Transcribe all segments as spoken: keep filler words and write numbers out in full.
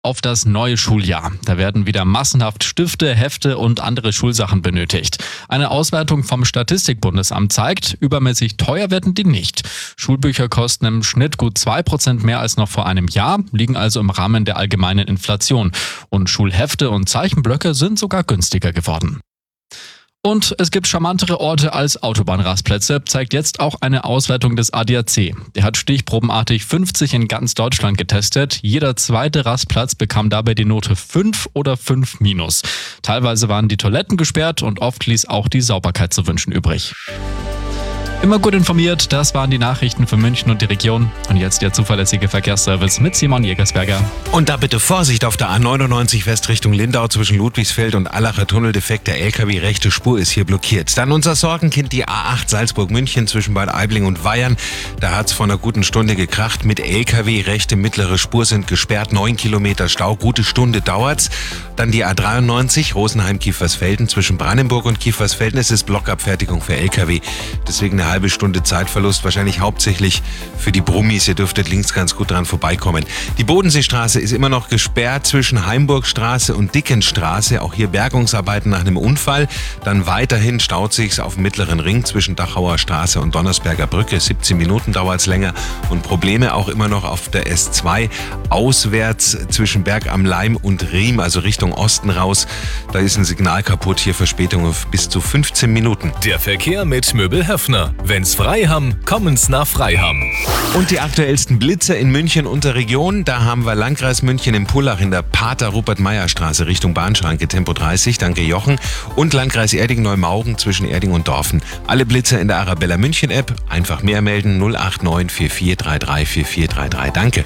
Auf das neue Schuljahr. Da werden wieder massenhaft Stifte, Hefte und andere Schulsachen benötigt. Eine Auswertung vom Statistikbundesamt zeigt, übermäßig teuer werden die nicht. Schulbücher kosten im Schnitt gut zwei Prozent mehr als noch vor einem Jahr, liegen also im Rahmen der allgemeinen Inflation. Und Schulhefte und Zeichenblöcke sind sogar günstiger geworden. Und es gibt charmantere Orte als Autobahnrastplätze, zeigt jetzt auch eine Auswertung des A D A C. Der hat stichprobenartig fünfzig in ganz Deutschland getestet. Jeder zweite Rastplatz bekam dabei die Note fünf oder fünf minus. Teilweise waren die Toiletten gesperrt und oft ließ auch die Sauberkeit zu wünschen übrig. Immer gut informiert, das waren die Nachrichten für München und die Region. Und jetzt der zuverlässige Verkehrsservice mit Simon Jägersberger. Und da bitte Vorsicht auf der A neunundneunzig West Richtung Lindau zwischen Ludwigsfeld und Allacher Tunnel. Defekter L K W, rechte Spur ist hier blockiert. Dann unser Sorgenkind, die A acht Salzburg-München zwischen Bad Aibling und Weyern. Da hat's vor einer guten Stunde gekracht mit L K W. Rechte, mittlere Spur sind gesperrt. Neun Kilometer Stau, gute Stunde dauert's. Dann die A dreiundneunzig Rosenheim-Kiefersfelden zwischen Brandenburg und Kiefersfelden. Es ist Blockabfertigung für L K W. Deswegen eine halbe Stunde Zeitverlust, wahrscheinlich hauptsächlich für die Brummis. Ihr dürftet links ganz gut dran vorbeikommen. Die Bodenseestraße ist immer noch gesperrt zwischen Heimburgstraße und Dickenstraße. Auch hier Bergungsarbeiten nach einem Unfall. Dann weiterhin staut sich's auf dem Mittleren Ring zwischen Dachauer Straße und Donnersberger Brücke. siebzehn Minuten dauert's länger. Und Probleme auch immer noch auf der S zwei auswärts zwischen Berg am Laim und Riem, also Richtung Osten raus. Da ist ein Signal kaputt. Hier Verspätung auf bis zu fünfzehn Minuten. Der Verkehr mit Möbel Höffner. Wenn's frei haben, kommen's nach Freiham. Und die aktuellsten Blitzer in München und der Region. Da haben wir Landkreis München im Pullach in der Pater-Rupert-Meyer-Straße Richtung Bahnschranke, Tempo dreißig, danke Jochen. Und Landkreis Erding-Neumaugen zwischen Erding und Dorfen. Alle Blitzer in der Arabella München-App. Einfach mehr melden null acht neun vier vier drei drei vier vier drei drei. Danke.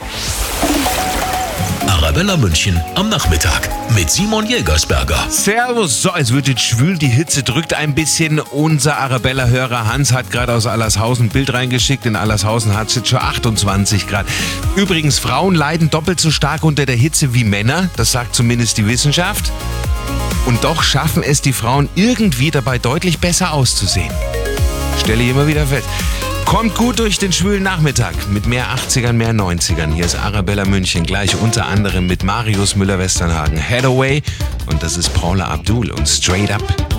Arabella München am Nachmittag mit Simon Jägersberger. Servus. So, es wird jetzt schwül, die Hitze drückt ein bisschen. Unser Arabella-Hörer Hans hat gerade aus Allershausen ein Bild reingeschickt. In Allershausen hat es jetzt schon achtundzwanzig Grad. Übrigens, Frauen leiden doppelt so stark unter der Hitze wie Männer. Das sagt zumindest die Wissenschaft. Und doch schaffen es die Frauen irgendwie dabei deutlich besser auszusehen. Stelle ich immer wieder fest. Kommt gut durch den schwülen Nachmittag mit mehr achtzigern, mehr neunzigern. Hier ist Arabella München, gleich unter anderem mit Marius Müller-Westernhagen, Hathaway, und das ist Paula Abdul und Straight Up.